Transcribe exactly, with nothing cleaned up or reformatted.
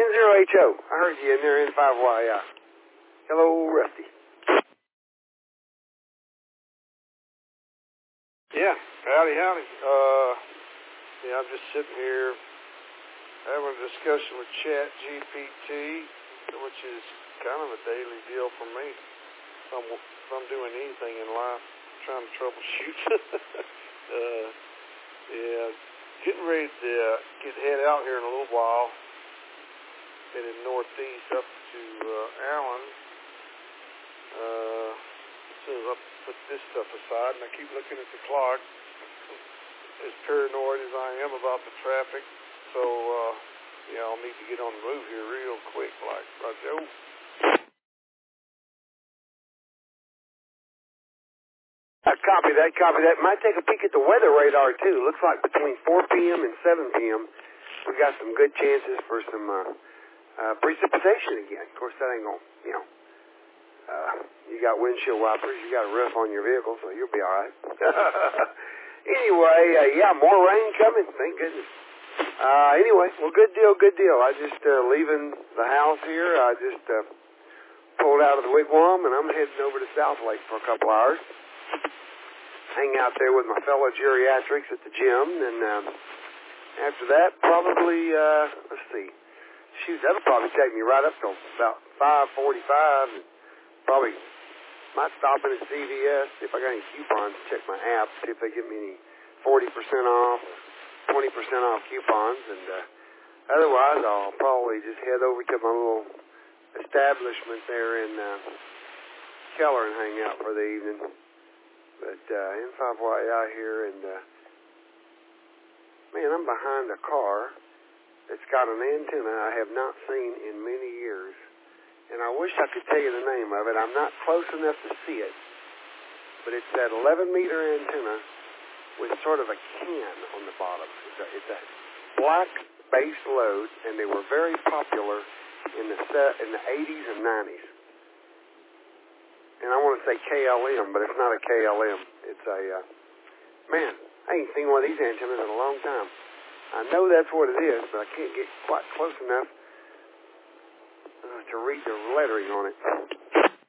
N zero H O. I heard you in there, N five Y I. Hello, Rusty. Yeah, howdy, howdy. Uh, yeah, I'm just sitting here having a discussion with Chat G P T, which is kind of a daily deal for me. If I'm, if I'm doing anything in life, trying to troubleshoot. uh, yeah, getting ready to uh, get head out here in a little while. Headed northeast up to uh, Allen. Uh, as soon as I put this stuff aside, and I keep looking at the clock, as paranoid as I am about the traffic, so uh, yeah, I'll need to get on the move here real quick, like right there. I copy that, copy that. Might take a peek at the weather radar, too. Looks like between four p.m. and seven p.m. we got some good chances for some uh, uh, precipitation again. Of course, that ain't going to, you know, uh, you got windshield wipers, you got a roof on your vehicle, so you'll be all right. Anyway, uh, yeah, more rain coming, thank goodness. Uh, anyway, well, good deal, good deal. I just uh, leaving the house here. I just uh, pulled out of the wigwam, and I'm heading over to South Lake for a couple hours. Hang out there with my fellow geriatrics at the gym, and um, after that, probably, uh, let's see, shoot, that'll probably take me right up till about five forty-five, and probably might stop in at C V S, see if I got any coupons, check my app, see if they give me any forty percent off, twenty percent off coupons, and uh, otherwise I'll probably just head over to my little establishment there in uh, Keller and hang out for the evening. But uh, N five Y I here, and uh, man, I'm behind a car that's got an antenna I have not seen in many years. And I wish I could tell you the name of it. I'm not close enough to see it. But it's that eleven meter antenna with sort of a can on the bottom. It's a, it's a black base load, and they were very popular in the set, in the eighties and nineties. And I want to say K L M, but it's not a K L M. It's a, uh, man, I ain't seen one of these antennas in a long time. I know that's what it is, but I can't get quite close enough uh, to read the lettering on it.